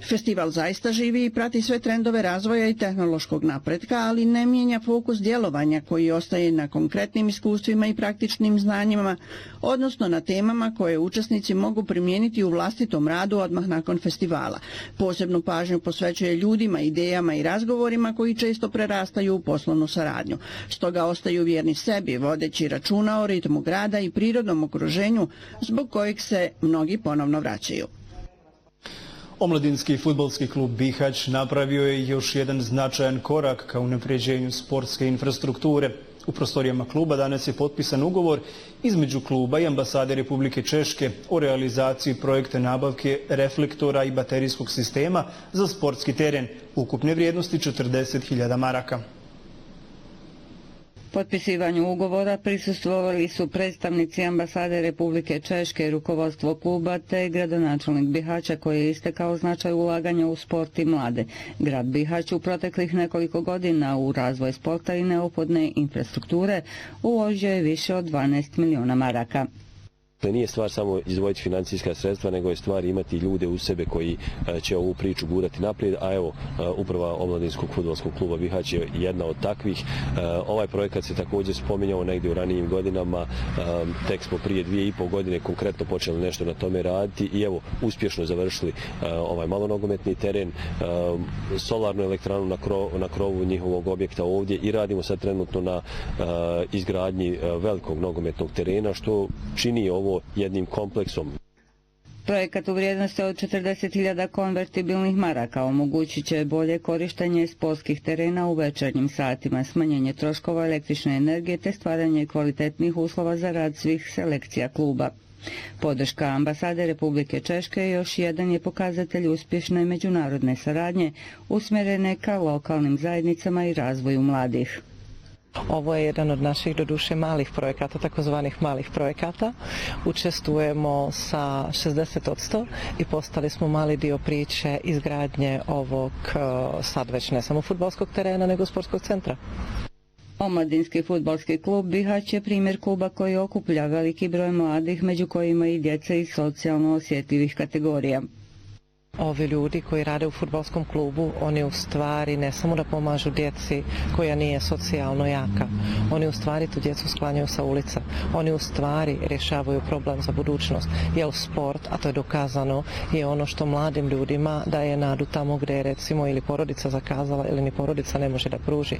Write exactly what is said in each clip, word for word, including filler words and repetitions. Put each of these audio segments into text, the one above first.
Festival zaista živi i prati sve trendove razvoja i tehnološkog napretka, ali ne mijenja fokus djelovanja koji ostaje na konkretnim iskustvima i praktičnim znanjima, odnosno na temama koje učesnici mogu primijeniti u vlastitom radu odmah nakon festivala. Posebnu pažnju posvećuje ljudima, idejama i razgovorima koji često prerastaju u poslovnu saradnju. Stoga ostaju vjerni sebi, vodeći računa o ritmu grada i prirodnom okruženju zbog kojeg se mnogi ponovno vraćaju. Omladinski fudbalski klub Bihać napravio je još jedan značajan korak ka unapređenju sportske infrastrukture. U prostorijama kluba danas je potpisan ugovor između kluba i ambasade Republike Češke o realizaciji projekta nabavke reflektora i baterijskog sistema za sportski teren ukupne vrijednosti četrdeset hiljada maraka. Potpisivanju ugovora prisustvovali su predstavnici ambasade Republike Češke i rukovodstvo kluba te gradonačelnik Bihaća koji je istakao značaj ulaganja u sport i mlade. Grad Bihać u proteklih nekoliko godina u razvoj sporta i neophodne infrastrukture uložio je više od dvanaest miliona maraka. Nije stvar samo izdvojiti financijska sredstva, nego je stvar imati ljude u sebe koji će ovu priču gurati naprijed, a evo uprava Omladinskog fudbalskog kluba Bihać je jedna od takvih. Ovaj projekat se također spominjao negdje u ranijim godinama, tek smo prije dvije i pol godine konkretno počeli nešto na tome raditi i evo uspješno završili ovaj malonogometni teren, solarnu elektranu na, krov, na krovu njihovog objekta ovdje i radimo sad trenutno na izgradnji velikog nogometnog terena što čini ovo jednim kompleksom. Projekat u vrijednosti od četrdeset hiljada konvertibilnih maraka omogućit će bolje korištenje sportskih terena u večernjim satima, smanjenje troškova električne energije te stvaranje kvalitetnih uslova za rad svih selekcija kluba. Podrška ambasade Republike Češke još jedan je pokazatelj uspješne međunarodne saradnje usmjerene ka lokalnim zajednicama i razvoju mladih. Ovo je jedan od naših doduše malih projekata, takozvanih malih projekata. Učestvujemo sa šezdeset posto i postali smo mali dio priče izgradnje ovog sad već ne samo fudbalskog terena, nego sportskog centra. Omladinski fudbalski klub Bihać je primjer kluba koji okuplja veliki broj mladih, među kojima i djece iz socijalno osjetljivih kategorija. Ovi ljudi koji rade u fudbalskom klubu, oni u stvari ne samo da pomažu djeci koja nije socijalno jaka, oni u stvari tu djecu sklanjaju sa ulica, oni u stvari rješavaju problem za budućnost, jer sport, a to je dokazano, je ono što mladim ljudima daje nadu tamo gdje je recimo ili porodica zakazala ili ni porodica ne može da pruži.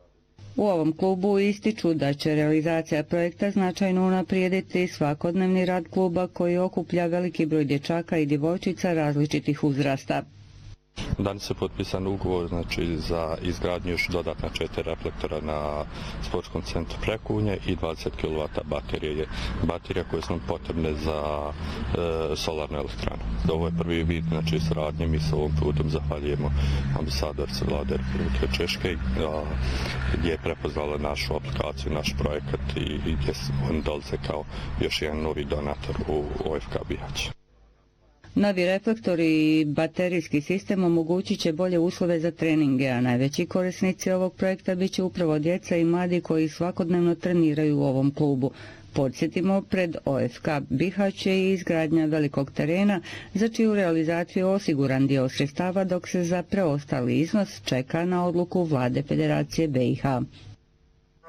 U ovom klubu ističu da će realizacija projekta značajno unaprijediti svakodnevni rad kluba koji okuplja veliki broj dječaka i djevojčica različitih uzrasta. Danas je potpisan ugovor znači, za izgradnju još dodatna četiri reflektora na sportskom centru Prekunje i dvadeset kilovata baterije, baterija koje su nam potrebne za e, solarnu elektranu. Ovo je prvi vid znači, saradnje, mi se ovom putem zahvaljujemo ambasadorce vlade Republike Češke a, gdje je prepoznala našu aplikaciju, naš projekat i, i gdje on dolaze kao još jedan novi donator u O F K Bihać. Novi reflektori i baterijski sistem omogućit će bolje uslove za treninge, a najveći korisnici ovog projekta bit će upravo djeca i mladi koji svakodnevno treniraju u ovom klubu. Podsjetimo, pred O F K Bihać je izgradnja velikog terena, za čiju realizaciju osiguran dio sredstava, dok se za preostali iznos čeka na odluku vlade Federacije B i H.